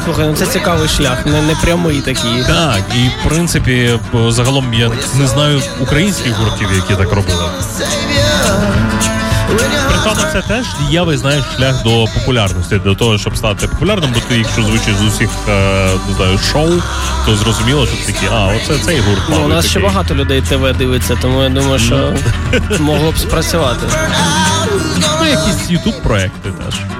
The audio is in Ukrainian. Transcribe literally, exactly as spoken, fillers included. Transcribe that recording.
Слухай, ну це цікавий шлях, не, не прямий такий. Так, і в принципі, загалом я не знаю українських гуртів, які так робили. При тому це теж дієвий, знаєш, шлях до популярності, до того, щоб стати популярним, бо ти, якщо звучиш з усіх, не знаю, шоу, то зрозуміло, що такі, а, оце цей гурт. Ну, у нас такий. ще багато людей ТВ дивиться, тому я думаю, що могло б спрацювати. Ну, якісь ютуб-проекти теж.